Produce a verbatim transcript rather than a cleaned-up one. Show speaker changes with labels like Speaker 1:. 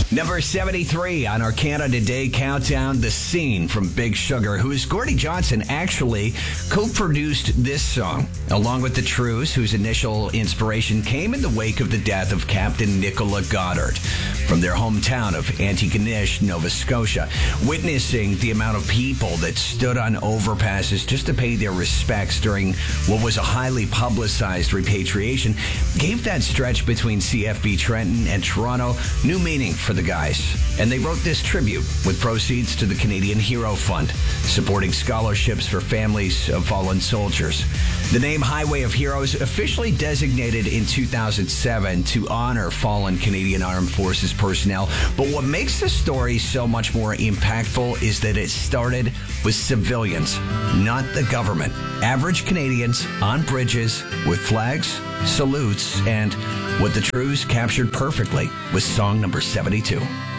Speaker 1: Number seventy-three on our Canada Day countdown, The Scene from Big Sugar, whose Gordie Johnson actually co-produced this song, along with the Trews, whose initial inspiration came in the wake of the death of Captain Nicola Goddard from their hometown of Antigonish, Nova Scotia. Witnessing the amount of people that stood on overpasses just to pay their respects during what was a highly publicized repatriation gave that stretch between C F B Trenton and Toronto new meaning for the guys. And they wrote this tribute with proceeds to the Canadian Hero Fund, supporting scholarships for families of fallen soldiers. The name Highway of Heroes officially designated in two thousand seven to honor fallen Canadian Armed Forces personnel. But what makes the story so much more impactful is that it started with civilians, not the government. Average Canadians on bridges with flags, salutes, and what the Trews captured perfectly with song number seventy-two.